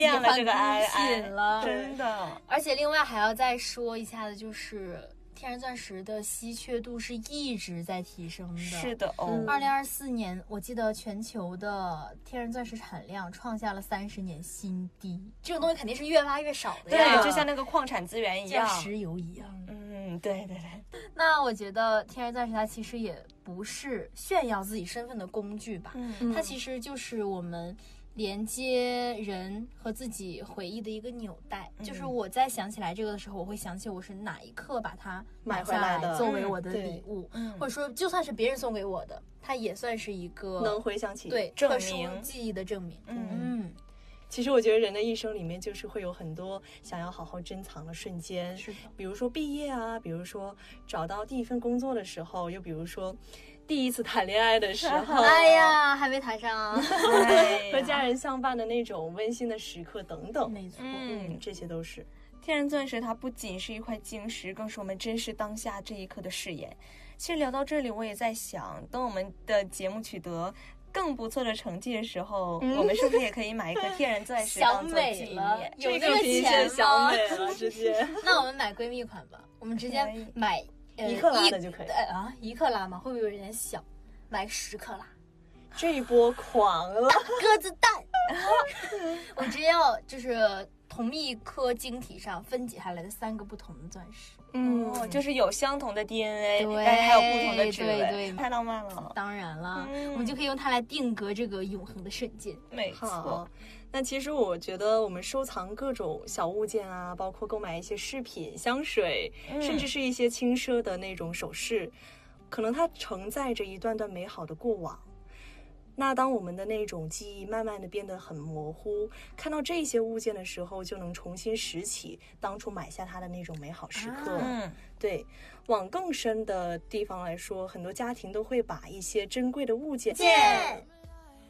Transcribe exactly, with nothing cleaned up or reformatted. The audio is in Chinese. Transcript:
变了这个 I I 了， 真的。 而且另外还要再说一下的就是。天然钻石的稀缺度是一直在提升的， 是的哦。 二零二四年，我记得全球的天然钻石产量创下了三十年新低。这种东西肯定是越挖越少的呀， 对，就像那个矿产资源一样， 像石油一样。 嗯，对对对。 那我觉得天然钻石它其实也不是炫耀自己身份的工具吧，嗯、它其实就是我们。连接人和自己回忆的一个纽带、嗯、就是我在想起来这个的时候，我会想起我是哪一刻把它买下来作为我的礼物、嗯、或者说就算是别人送给我的，它也算是一个能回想起对特殊记忆的证明。 嗯嗯， 其实我觉得人的一生里面就是会有很多想要好好珍藏的瞬间， 是的， 比如说毕业啊，比如说找到第一份工作的时候，又比如说第一次谈恋爱的时候， 哎呀还没谈上和家人相伴的那种温馨的时刻等等， 没错， 嗯，这些都是天然钻石，它不仅是一块晶石，更是我们珍视当下这一刻的誓言。其实聊到这里，我也在想，等我们的节目取得更不错的成绩的时候、嗯、我们是不是也可以买一颗天然钻石当做纪念？ 有这个钱吗？ 小美了直接那我们买闺蜜款吧，我们直接买呃、一克拉的就可以啊，一克拉吗？会不会有点小？买十克拉， 这一波狂了， 大鸽子蛋！我直接要就是同一颗晶体上分解下来的三个不同的钻石， 嗯，哦、就是有相同的 D N A， 对， 但是还有不同的指纹， 对对， 太浪漫了。 当然了、嗯，我们就可以用它来定格这个永恒的瞬间。 没错。 那其实我觉得我们收藏各种小物件啊，包括购买一些饰品、香水、嗯，甚至是一些轻奢的那种首饰，可能它承载着一段段美好的过往。那当我们的那种记忆慢慢的变得很模糊，看到这些物件的时候，就能重新拾起当初买下它的那种美好时刻。 嗯、啊， 对。往更深的地方来说，很多家庭都会把一些珍贵的物件